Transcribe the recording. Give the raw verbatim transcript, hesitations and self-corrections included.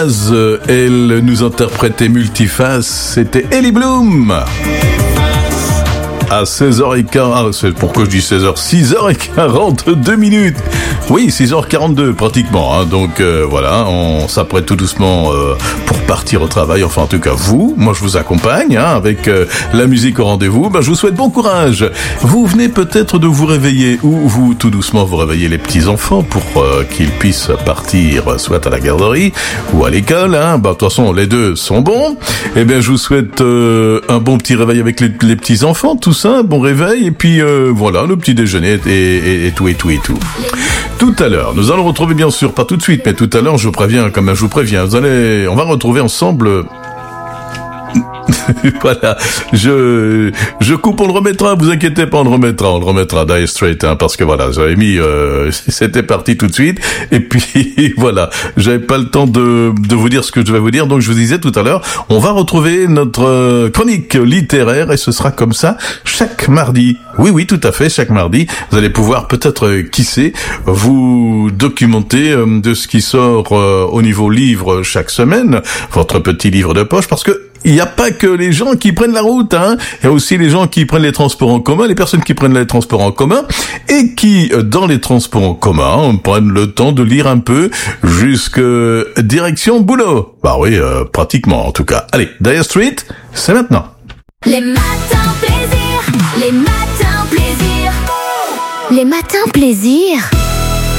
Elle nous interprétait multiface, c'était Ellie Bloom. À seize heures quinze, ah, c'est pourquoi je dis seize heures, six heures quarante-deux minutes. Oui, six heures quarante-deux pratiquement, hein. Donc euh, voilà, on s'apprête tout doucement euh, pour partir au travail, enfin en tout cas vous, moi je vous accompagne hein, avec euh, la musique au rendez-vous. Ben, je vous souhaite bon courage. Vous venez peut-être de vous réveiller ou vous tout doucement vous réveillez les petits-enfants pour euh, qu'ils puissent partir soit à la garderie ou à l'école. Hein. Ben, de toute façon, les deux sont bons. Eh bien, je vous souhaite euh, un bon petit réveil avec les, les petits-enfants, tout ça, bon réveil, et puis euh, voilà, le petit déjeuner et, et, et tout et tout et tout. Tout à l'heure, nous allons retrouver bien sûr, pas tout de suite, mais tout à l'heure, je vous préviens, comme je vous préviens, vous allez, on va retrouver ensemble. Voilà, je je coupe, on le remettra, vous inquiétez pas, on le remettra, on le remettra, Dire Straits, hein, parce que voilà, j'avais mis, euh, c'était parti tout de suite, et puis voilà, j'avais pas le temps de de vous dire ce que je vais vous dire, donc je vous disais tout à l'heure, on va retrouver notre euh, chronique littéraire, et ce sera comme ça chaque mardi. Oui, oui, tout à fait, chaque mardi, vous allez pouvoir peut-être, euh, qui sait, vous documenter euh, de ce qui sort euh, au niveau livre chaque semaine, votre petit livre de poche, parce que il n'y a pas que les gens qui prennent la route, hein. Il y a aussi les gens qui prennent les transports en commun, les personnes qui prennent les transports en commun et qui, dans les transports en commun, prennent le temps de lire un peu jusque direction boulot. Bah oui, euh, pratiquement en tout cas. Allez, Dire Straits, c'est maintenant. Les matins plaisir, les matins plaisir, les matins plaisir.